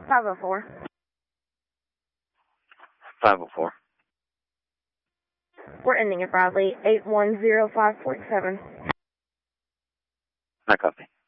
504. 504. We're ending it, Bradley. 810547. I copy.